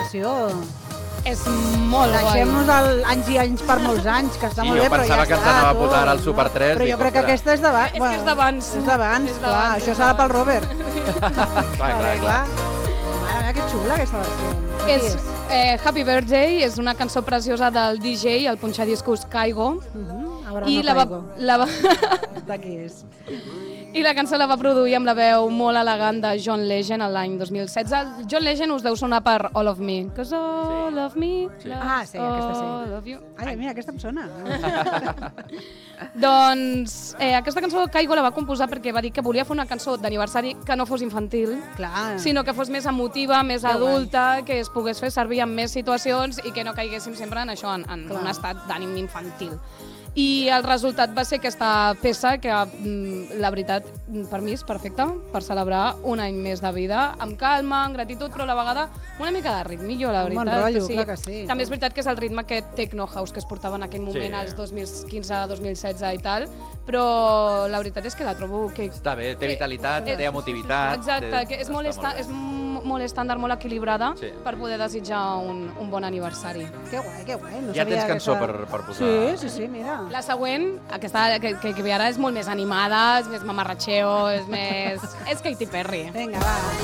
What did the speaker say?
versió... És molt guai. Deixem-nos anys i anys per molts anys, que està molt bé, però ja està. Jo pensava que ens anava a posar ara al Super 3. Però jo crec que aquesta és d'abans. És que és d'abans. És d'abans, clar. Això serà pel Robert. Clar. Mira que xula aquesta versió. És Happy Birthday, és una cançó preciosa del DJ, el punxadiscos Kaigo. I D'aquí és. I la cançó la va produir amb la veu molt elegant de John Legend l'any 2016. El John Legend us deu sonar per All of Me. Cause all of me loves all of you. Ai, mira, aquesta em sona. Doncs aquesta cançó Kaigo la va composar perquè va dir que volia fer una cançó d'aniversari que no fos infantil, sinó que fos més emotiva, més adulta, que es pogués fer servir en més situacions i que no caiguéssim sempre en això, en un estat d'ànim infantil. I el resultat va ser aquesta peça que, la veritat, per mi és perfecta per celebrar un any més de vida, amb calma, amb gratitud, però a la vegada una mica de ritmillo, la veritat. Un bon rotllo, clar que sí. També és veritat que és el ritme aquest techno house que es portava en aquell moment, als 2015-2016 i tal, però la veritat és que la trobo que... Està bé, té vitalitat, té emotivitat... Exacte, que és molt estàndard, molt equilibrada per poder desitjar un bon aniversari. Que guai, que guai. Ja tens cançó per posar. Sí, mira. La següent, aquesta que ve ara, és molt més animada, és més mamarratxeo, és més... És Katy Perry. Vinga, va.